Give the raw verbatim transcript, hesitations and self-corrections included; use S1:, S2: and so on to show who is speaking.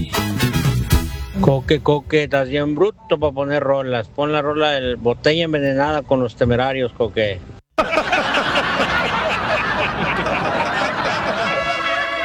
S1: Coque, Coque, estás bien bruto para poner rolas. Pon la rola del Botella Envenenada con Los Temerarios, Coque.